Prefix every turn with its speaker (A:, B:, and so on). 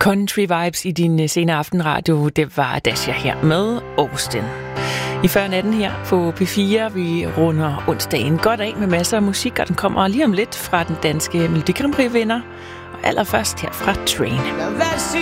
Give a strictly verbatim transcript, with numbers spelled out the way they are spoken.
A: Country vibes i din senere aftenradio, det var Dasha her med Austin. I før natten her på P fire, vi runder onsdagen godt af med masser af musik, og den kommer lige om lidt fra den danske Melodi Grand Prix vinder, og allerførst her fra Train.